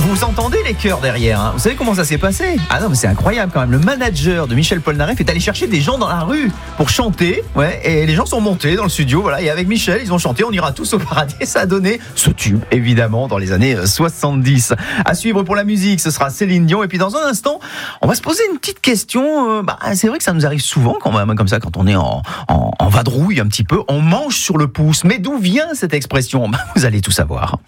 vous entendez les chœurs derrière, hein. Vous savez comment ça s'est passé ? Ah non, mais c'est incroyable quand même. Le manager de Michel Polnareff est allé chercher des gens dans la rue pour chanter, ouais, et les gens sont montés dans le studio, voilà, et avec Michel, ils ont chanté On ira tous au paradis, et ça a donné ce tube, évidemment, dans les années 70. À suivre pour la musique, ce sera Céline Dion, et puis dans un instant, on va se poser une petite question. C'est vrai que ça nous arrive souvent quand même, comme ça, quand on est en vadrouille un petit peu, on mange sur le pouce. Mais d'où vient cette expression ? Vous allez tout savoir.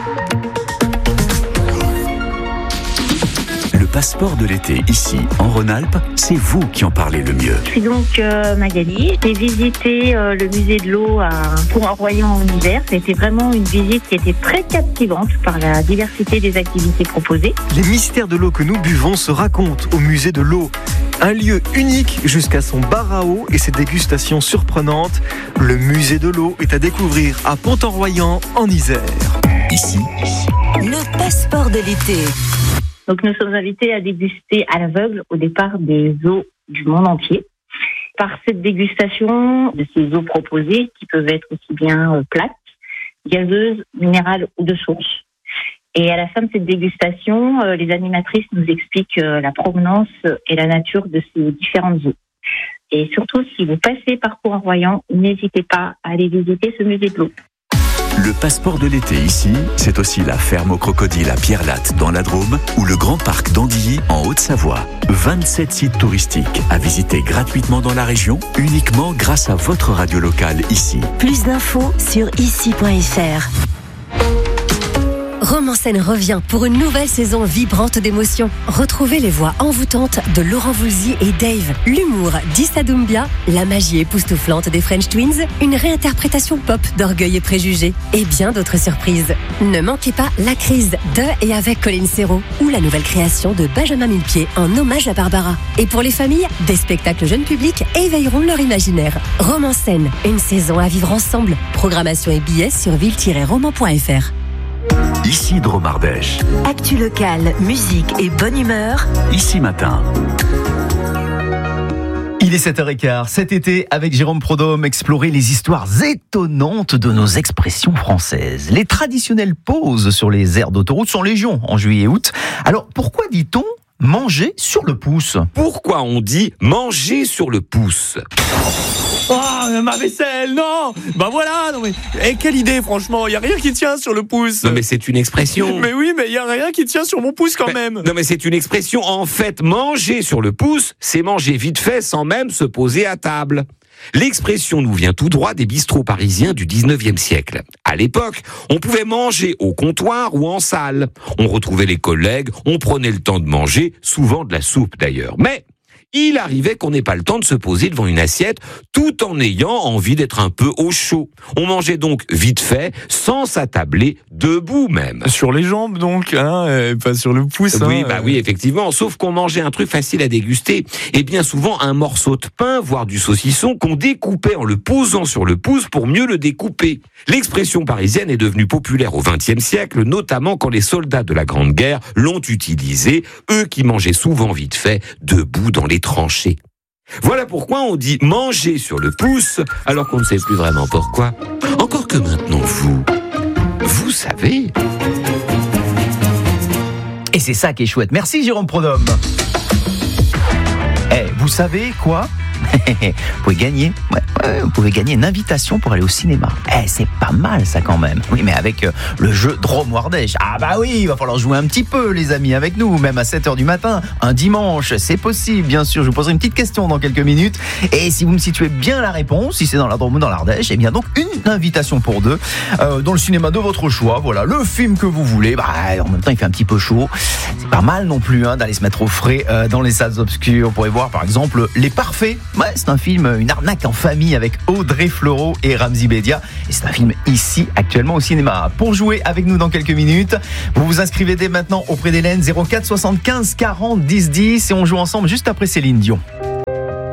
Le passeport de l'été, ici, en Rhône-Alpes, c'est vous qui en parlez le mieux. Je suis donc Magali. J'ai visité le musée de l'eau à Pont-Royan en hiver. C'était vraiment une visite qui était très captivante par la diversité des activités proposées. Les mystères de l'eau que nous buvons se racontent au musée de l'eau. Un lieu unique jusqu'à son bar à eau et ses dégustations surprenantes. Le musée de l'eau est à découvrir à Pont-Royan en Isère. Ici, le passeport de l'été. Donc nous sommes invités à déguster à l'aveugle au départ des eaux du monde entier. Par cette dégustation de ces eaux proposées, qui peuvent être aussi bien plates, gazeuses, minérales ou de source. Et à la fin de cette dégustation, les animatrices nous expliquent la provenance et la nature de ces différentes eaux. Et surtout, si vous passez par Pont-Royan, n'hésitez pas à aller visiter ce musée de l'eau. le passeport de l'été ici, c'est aussi la ferme aux crocodiles à Pierre-Latte dans la Drôme ou le grand parc d'Andilly en Haute-Savoie. 27 sites touristiques à visiter gratuitement dans la région, uniquement grâce à votre radio locale ici. Plus d'infos sur ici.fr. Romancène revient pour une nouvelle saison vibrante d'émotions. Retrouvez les voix envoûtantes de Laurent Voulzy et Dave, l'humour d'Issa Doumbia, la magie époustouflante des French Twins, une réinterprétation pop d'Orgueil et Préjugés et bien d'autres surprises. Ne manquez pas La Crise de et avec Colin Serrault ou la nouvelle création de Benjamin Millepied en hommage à Barbara. Et pour les familles, des spectacles jeunes publics éveilleront leur imaginaire. Romancène, une saison à vivre ensemble. Programmation et billets sur ville-roman.fr. Ici Drôme-Ardèche. Actu locale, musique et bonne humeur. Ici Matin. Il est 7h15. Cet été, avec Jérôme Prodhomme, explorer les histoires étonnantes de nos expressions françaises. Les traditionnelles pauses sur les aires d'autoroute sont légion en juillet et août. Alors, pourquoi dit-on manger sur le pouce ? Pourquoi on dit manger sur le pouce ? Oh, ma vaisselle, non. Bah voilà, non mais quelle idée, franchement, il y a rien qui tient sur le pouce. Non mais c'est une expression. Mais oui, mais il y a rien qui tient sur mon pouce quand même. Non mais c'est une expression. En fait, manger sur le pouce, c'est manger vite fait sans même se poser à table. L'expression nous vient tout droit des bistrots parisiens du 19e siècle. À l'époque, on pouvait manger au comptoir ou en salle. On retrouvait les collègues, on prenait le temps de manger, souvent de la soupe d'ailleurs. Mais il arrivait qu'on n'ait pas le temps de se poser devant une assiette tout en ayant envie d'être un peu au chaud. On mangeait donc vite fait, sans s'attabler, debout même. Sur les jambes donc, pas sur le pouce. Oui, oui, effectivement. Sauf qu'on mangeait un truc facile à déguster. Et bien souvent un morceau de pain, voire du saucisson, qu'on découpait en le posant sur le pouce pour mieux le découper. L'expression parisienne est devenue populaire au XXe siècle, notamment quand les soldats de la Grande Guerre l'ont utilisée, eux qui mangeaient souvent vite fait, debout dans les tranchées. Voilà pourquoi on dit manger sur le pouce, alors qu'on ne sait plus vraiment pourquoi. Encore que maintenant, vous savez. Et c'est ça qui est chouette. Merci Jérôme Prodhomme. Vous savez quoi ? Vous pouvez gagner une invitation pour aller au cinéma. C'est pas mal ça quand même. Oui, mais avec le jeu Drôme-Ardèche. Ah bah oui, il va falloir jouer un petit peu les amis avec nous, même à 7h du matin, un dimanche, c'est possible bien sûr. Je vous poserai une petite question dans quelques minutes et si vous me situez bien la réponse, si c'est dans la Drôme ou dans l'Ardèche, bien donc une invitation pour deux dans le cinéma de votre choix. Voilà, le film que vous voulez. En même temps, il fait un petit peu chaud. C'est pas mal non plus d'aller se mettre au frais dans les salles obscures. Vous pourrez voir par exemple Les Parfaits. Ouais, c'est un film, une arnaque en famille avec Audrey Fleurot et Ramzy Bedia. Et c'est un film ici, actuellement au cinéma. Pour jouer avec nous dans quelques minutes, vous vous inscrivez dès maintenant auprès d'Hélène, 04 75 40 10 10 et on joue ensemble juste après Céline Dion.